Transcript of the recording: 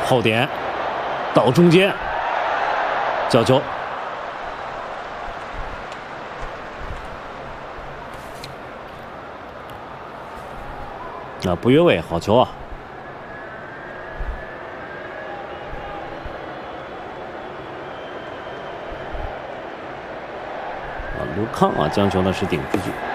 后点到中间，角球。不越位，好球啊！卢康将球呢是顶出去。